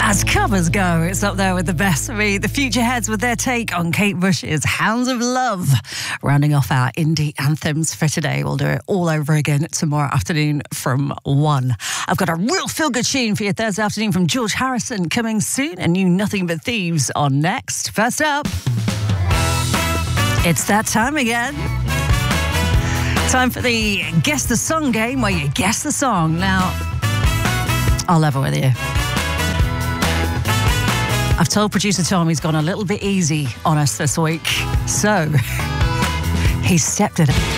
As covers go, it's up there with the best of me. The Future Heads with their take on Kate Bush's Hounds of Love. Rounding off our indie anthems for today. We'll do it all over again tomorrow afternoon from 1. I've got a real feel-good tune for you Thursday afternoon from George Harrison coming soon. A new Nothing But Thieves on next. First up, it's that time again. Time for the Guess the Song game where you guess the song. Now, I'll level with you. I've told producer Tom he's gone a little bit easy on us this week, so he stepped it up.